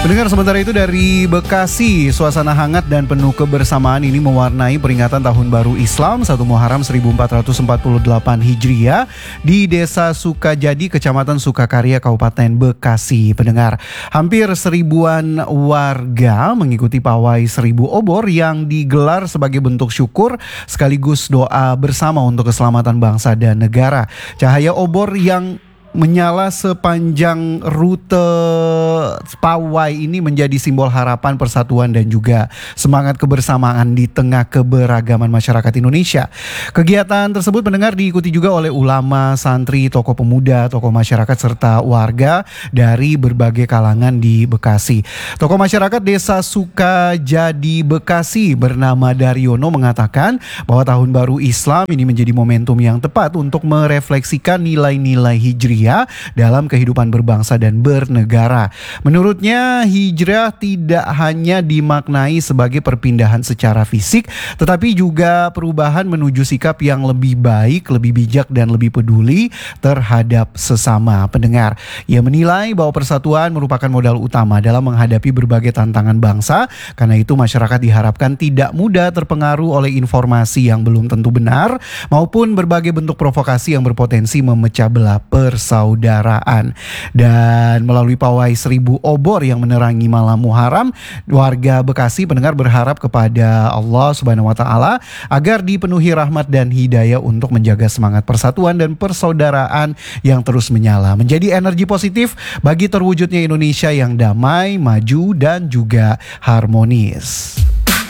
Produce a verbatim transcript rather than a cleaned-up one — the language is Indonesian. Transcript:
Pendengar, sementara itu dari Bekasi, suasana hangat dan penuh kebersamaan ini mewarnai peringatan Tahun Baru Islam satu Muharram seribu empat ratus empat puluh delapan Hijriah di Desa Sukajadi, Kecamatan Sukakarya, Kabupaten Bekasi. Pendengar, hampir seribuan warga mengikuti pawai seribu obor yang digelar sebagai bentuk syukur sekaligus doa bersama untuk keselamatan bangsa dan negara. Cahaya obor yang menyala sepanjang rute pawai ini menjadi simbol harapan, persatuan dan juga semangat kebersamaan di tengah keberagaman masyarakat Indonesia. Kegiatan tersebut, pendengar, diikuti juga oleh ulama, santri, tokoh pemuda, tokoh masyarakat serta warga dari berbagai kalangan di Bekasi. Tokoh masyarakat Desa Sukajadi Bekasi bernama Daryono mengatakan bahwa Tahun Baru Islam ini menjadi momentum yang tepat untuk merefleksikan nilai-nilai hijriah dalam kehidupan berbangsa dan bernegara. Menurutnya, hijrah tidak hanya dimaknai sebagai perpindahan secara fisik, tetapi juga perubahan menuju sikap yang lebih baik, lebih bijak dan lebih peduli terhadap sesama. Pendengar, ia menilai bahwa persatuan merupakan modal utama dalam menghadapi berbagai tantangan bangsa. Karena itu, masyarakat diharapkan tidak mudah terpengaruh oleh informasi yang belum tentu benar maupun berbagai bentuk provokasi yang berpotensi memecah belah persaudaraan. Saudaraan. Dan melalui pawai seribu obor yang menerangi malam Muharram, warga Bekasi, pendengar, berharap kepada Allah Subhanahu wa taala agar dipenuhi rahmat dan hidayah untuk menjaga semangat persatuan dan persaudaraan yang terus menyala, menjadi energi positif bagi terwujudnya Indonesia yang damai, maju dan juga harmonis.